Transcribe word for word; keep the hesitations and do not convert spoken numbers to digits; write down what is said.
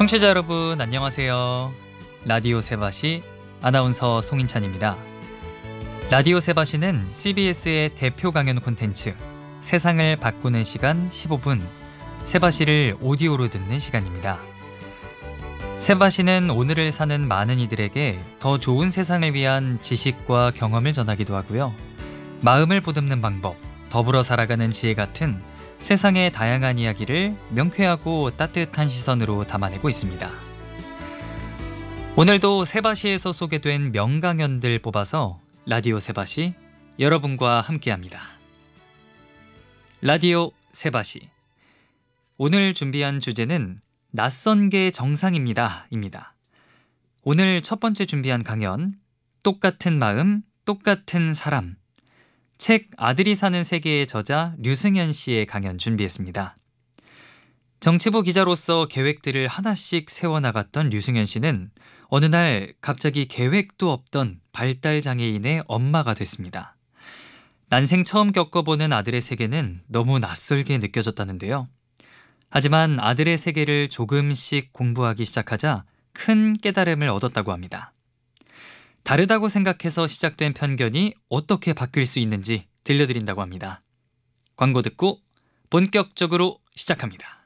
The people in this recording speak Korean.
청취자 여러분 안녕하세요. 라디오 세바시 아나운서 송인찬입니다. 라디오 세바시는 씨비에스의 대표 강연 콘텐츠 세상을 바꾸는 시간 십오 분 세바시를 오디오로 듣는 시간입니다. 세바시는 오늘을 사는 많은 이들에게 더 좋은 세상을 위한 지식과 경험을 전하기도 하고요. 마음을 보듬는 방법, 더불어 살아가는 지혜 같은 세상의 다양한 이야기를 명쾌하고 따뜻한 시선으로 담아내고 있습니다. 오늘도 세바시에서 소개된 명강연들 뽑아서 라디오 세바시 여러분과 함께합니다. 라디오 세바시 오늘 준비한 주제는 낯선 게 정상입니다 입니다. 오늘 첫 번째 준비한 강연 똑같은 마음, 똑같은 사람 책 아들이 사는 세계의 저자 류승현 씨의 강연 준비했습니다. 정치부 기자로서 계획들을 하나씩 세워나갔던 류승현 씨는 어느 날 갑자기 계획도 없던 발달장애인의 엄마가 됐습니다. 난생 처음 겪어보는 아들의 세계는 너무 낯설게 느껴졌다는데요. 하지만 아들의 세계를 조금씩 공부하기 시작하자 큰 깨달음을 얻었다고 합니다. 다르다고 생각해서 시작된 편견이 어떻게 바뀔 수 있는지 들려드린다고 합니다. 광고 듣고 본격적으로 시작합니다.